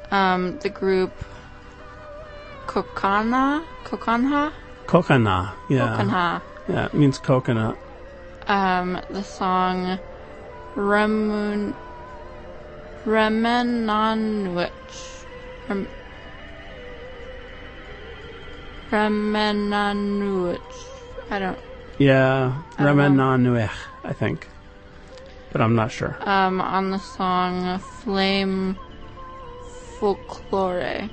The group Kokanha? Kokanha, yeah. Kokanha. Yeah, it means coconut. The song Remenanwich. Remenanwich. Yeah, Remenanwich, I think. But I'm not sure. On the song Flame Folklore.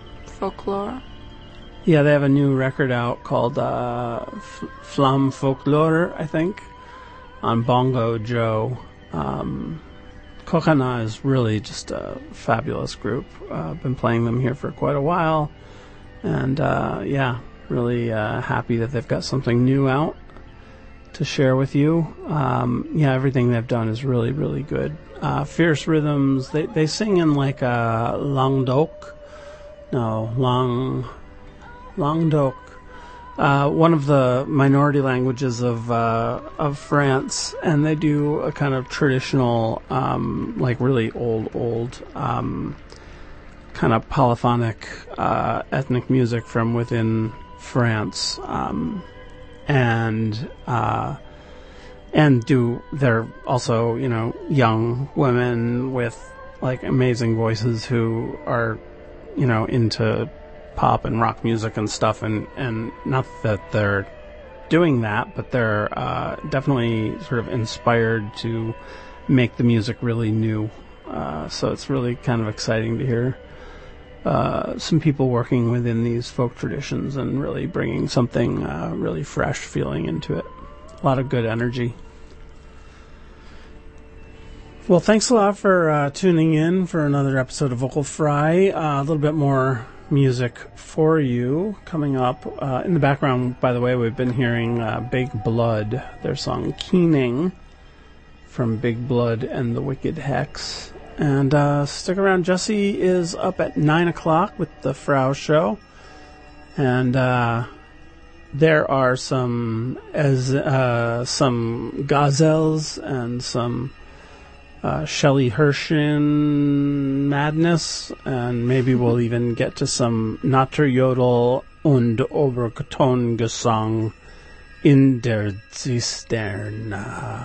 Yeah, they have a new record out called Flamme Folklore, I think, on Bongo Joe. Kokanha is really just a fabulous group. Been playing them here for quite a while. And, really happy that they've got something new out to share with you. Everything they've done is really, really good. Fierce Rhythms, they sing in like a Languedoc, one of the minority languages of France, and they do a kind of traditional, really old, kind of polyphonic, ethnic music from within France, they're also, young women with like amazing voices who are, into pop and rock music and stuff, and not that they're doing that, but they're definitely sort of inspired to make the music really new. So it's really kind of exciting to hear some people working within these folk traditions and really bringing something really fresh feeling into it. A lot of good energy. Well, thanks a lot for tuning in for another episode of Vocal Fry. A little bit more music for you coming up. In the background, by the way, we've been hearing Big Blood, their song Keening from Big Blood and the Wicked Hex. And stick around. Jesse is up at 9 o'clock with the Frau Show. And there are some gazelles and some Shelley Hershin madness, and maybe we'll even get to some Natterjodel und Obertongesang in der Zisterne.